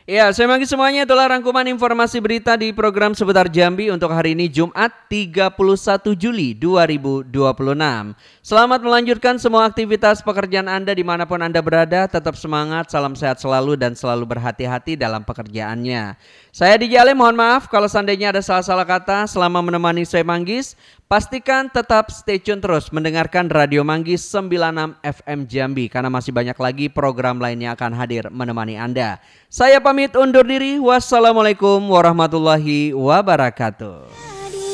Ya, saya bagi semuanya itulah rangkuman informasi berita di program Seputar Jambi untuk hari ini Jumat 31 Juli 2026. Selamat melanjutkan semua aktivitas pekerjaan Anda dimanapun Anda berada. Tetap semangat, salam sehat selalu dan selalu berhati-hati dalam pekerjaannya. Saya DJ Ale, mohon maaf kalau seandainya ada salah-salah kata selama menemani saya Manggis. Pastikan tetap stay tune terus mendengarkan Radio Manggis 96 FM Jambi karena masih banyak lagi program lainnya akan hadir menemani Anda. Saya pamit undur diri. Wassalamualaikum warahmatullahi wabarakatuh.